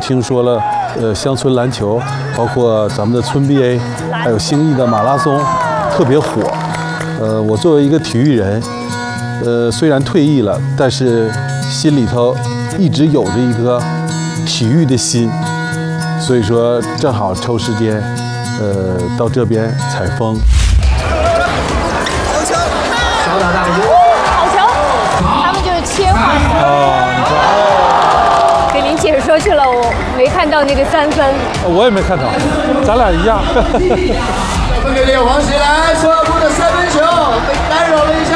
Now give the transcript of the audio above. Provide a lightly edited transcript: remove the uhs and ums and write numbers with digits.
听说了，乡村篮球，包括咱们的村 BA， 还有兴义的马拉松，特别火。我作为一个体育人，虽然退役了，但是心里头一直有着一颗体育的心，所以说正好抽时间，到这边采风。 小打大赢， 好球！他们就是切换的。给您解说去了，我没看到那个3分。 我也没看到，咱俩一样。 分给了黄喜来，错误的3分球被干扰了一下。